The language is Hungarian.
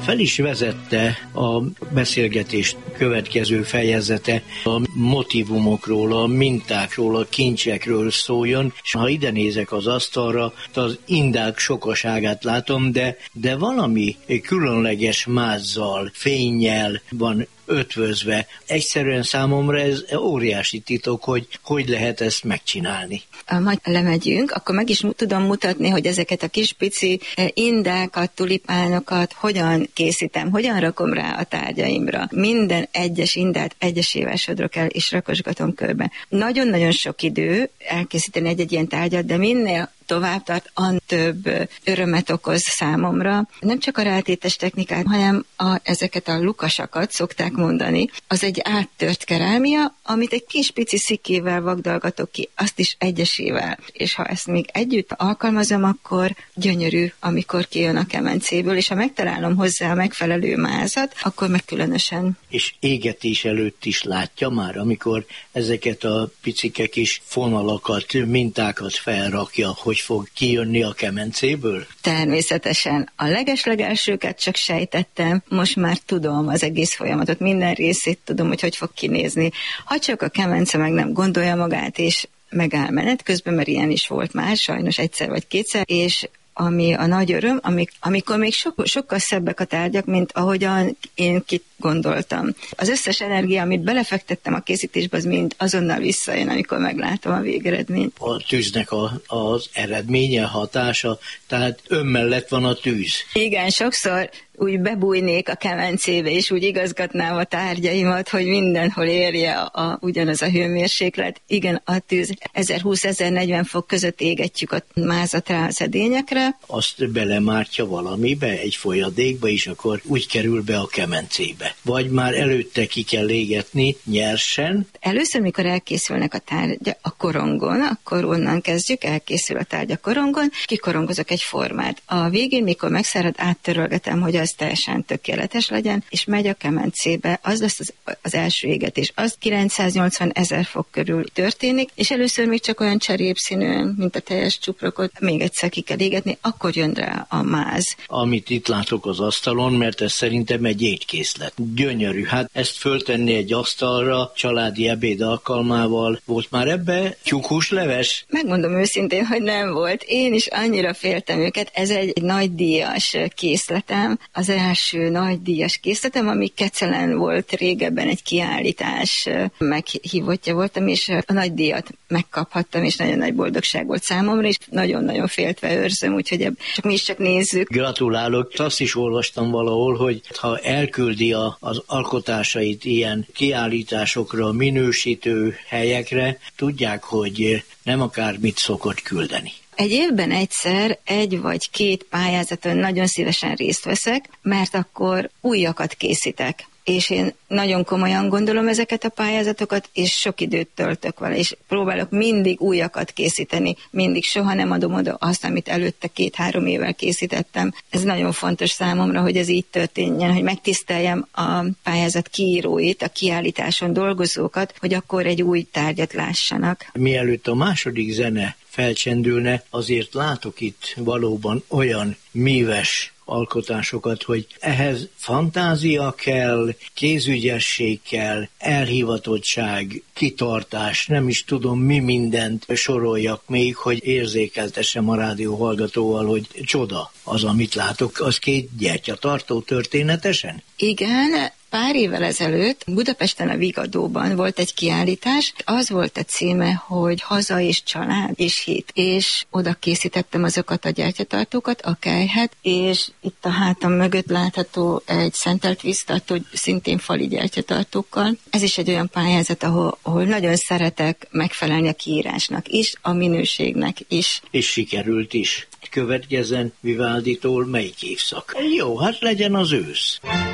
fel is vezette a beszélgetés következő fejezete a motívumokról, a mintákról, a kincsekről szóljon, és ha ide nézek az asztalra, az indák sokaságát látom, de valami különleges mázzal, fénnyel van ötvözve. Egyszerűen számomra ez óriási titok, hogy lehet ezt megcsinálni. Ha lemegyünk, akkor meg is tudom mutatni, hogy ezeket a kis pici indákat, tulipánokat hogyan készítem, hogyan rakom rá a tárgyaimra. Minden egyes indát egyesével sodrok el, és rakosgatom körbe. Nagyon-nagyon sok idő elkészíteni egy ilyen tárgyat, de minél tovább tart, annál több örömet okoz számomra. Nem csak a rátétes technikát, hanem ezeket a lukasakat szokták mondani. Az egy áttört kerámia, amit egy kis pici szikével vagdalgatok ki, azt is egyesével. És ha ezt még együtt alkalmazom, akkor gyönyörű, amikor kijön a kemencéből, és ha megtalálom hozzá a megfelelő mázat, akkor meg különösen. És égetés előtt is látja már, amikor ezeket a picike kis fonalakat, mintákat felrakja, hogy fog kijönni a kemencéből? Természetesen. A legeslegelsőket csak sejtettem, most már tudom az egész folyamatot, minden részét tudom, hogy fog kinézni. Ha csak a kemence meg nem gondolja magát, és megáll menet közben, mert ilyen is volt már, sajnos egyszer vagy kétszer, és ami a nagy öröm, amikor még sokkal szebbek a tárgyak, mint ahogyan én gondoltam. Az összes energia, amit belefektettem a készítésbe, az mind azonnal visszajön, amikor meglátom a végeredményt. A tűznek az eredménye, hatása, tehát önmellett van a tűz. Igen, sokszor úgy bebújnék a kemencébe, és úgy igazgatnám a tárgyaimat, hogy mindenhol érje ugyanaz a hőmérséklet. Igen, a tűz 1020-1040 fok között égetjük a mázat rá az edényekre. Azt belemártja valamibe, egy folyadékba, és akkor úgy kerül be a kemencébe. Vagy már előtte ki kell égetni nyersen? Először, mikor elkészülnek a tárgya a korongon, akkor onnan kezdjük, elkészül a tárgya korongon, kikorongozok egy formát. A végén, mikor megszárad, áttörölgetem, hogy az teljesen tökéletes legyen, és megy a kemencébe. Az lesz az első égetés. Az 980 000 fok körül történik, és először még csak olyan cserépszínűen, mint a teljes csuprokot, még egyszer ki kell égetni, akkor jön rá a máz. Amit itt látok az asztalon, mert ez szerintem egy étkészlet. Gyönyörű. Hát ezt föltenni egy asztalra, családi ebéd alkalmával. Volt már ebbe tyúkhúsleves? Megmondom őszintén, hogy nem volt. Én is annyira féltem őket. Ez egy nagydíjas készletem. Az első nagydíjas készletem, ami Kecelen volt régebben egy kiállítás meghívottja voltam, és a nagydíjat megkaphattam, és nagyon nagy boldogság volt számomra, és nagyon-nagyon féltve őrzöm, úgyhogy mi is csak nézzük. Gratulálok. Azt is olvastam valahol, hogy ha elküldi az alkotásait ilyen kiállításokra, minősítő helyekre, tudják, hogy nem akármit szokott küldeni. Egy évben egyszer egy vagy két pályázaton nagyon szívesen részt veszek, mert akkor újakat készítek. És én nagyon komolyan gondolom ezeket a pályázatokat, és sok időt töltök vele, és próbálok mindig újakat készíteni, mindig soha nem adom oda azt, amit előtte 2-3 évvel készítettem. Ez nagyon fontos számomra, hogy ez így történjen, hogy megtiszteljem a pályázat kiíróit, a kiállításon dolgozókat, hogy akkor egy új tárgyat lássanak. Mielőtt a második zene felcsendülne, azért látok itt valóban olyan míves alkotásokat, hogy ehhez fantázia kell, kézügyesség kell, elhivatottság, kitartás, nem is tudom mi mindent soroljak még, hogy érzékeltessem a rádió hallgatóval, hogy csoda az, amit látok, az 2 gyertyatartó történetesen? Igen, pár évvel ezelőtt Budapesten a Vigadóban volt egy kiállítás, az volt a címe, hogy Haza és család és hit, és oda készítettem azokat a gyertyatartókat, a kelyhet, és itt a hátam mögött látható egy szentelt víztartó, szintén fali gyertyatartókkal. Ez is egy olyan pályázat, ahol nagyon szeretek megfelelni a kiírásnak is, a minőségnek is. És sikerült is. Következzen Vivalditól melyik évszak? Jó, hát legyen az ősz.